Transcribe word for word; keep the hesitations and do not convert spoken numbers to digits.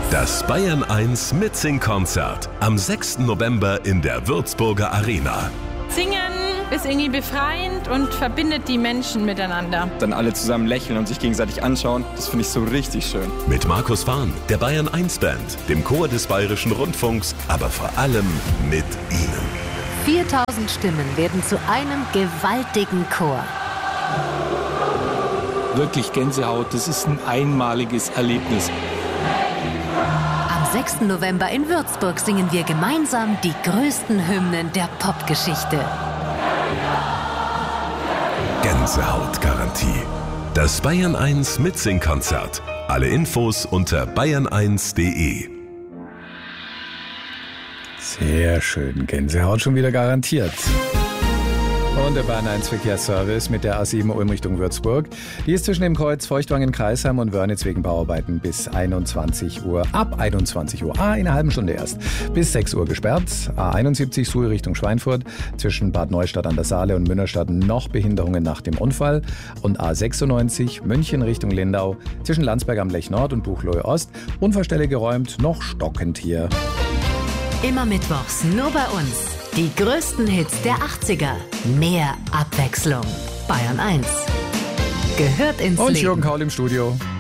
Das Bayern eins Mitsing-Konzert am sechsten November in der Würzburger Arena. Singen ist irgendwie befreiend und verbindet die Menschen miteinander. Dann alle zusammen lächeln und sich gegenseitig anschauen, das finde ich so richtig schön. Mit Markus Fahn, der Bayern eins Band, dem Chor des Bayerischen Rundfunks, aber vor allem mit Ihnen. viertausend Stimmen werden zu einem gewaltigen Chor. Wirklich Gänsehaut, das ist ein einmaliges Erlebnis. Am sechsten November in Würzburg singen wir gemeinsam die größten Hymnen der Popgeschichte. Gänsehautgarantie. Das Bayern eins Mitsing-Konzert. Alle Infos unter bayern eins punkt de. Sehr schön. Gänsehaut schon wieder garantiert. Und der Bayern eins Verkehrsservice mit der A sieben Ulm Richtung Würzburg. Die ist zwischen dem Kreuz Feuchtwangen-Kreisheim und Wörnitz wegen Bauarbeiten bis einundzwanzig Uhr. Ab einundzwanzig Uhr, ah, in einer halben Stunde erst, bis sechs Uhr gesperrt. A einundsiebzig Suhl Richtung Schweinfurt. Zwischen Bad Neustadt an der Saale und Münnerstadt noch Behinderungen nach dem Unfall. Und A sechsundneunzig München Richtung Lindau. Zwischen Landsberg am Lech Nord und Buchloe Ost. Unfallstelle geräumt, noch stockend hier. Immer mittwochs nur bei uns. Die größten Hits der achtziger. Mehr Abwechslung. Bayern eins. Gehört ins Und Leben. Jürgen Kaul im Studio.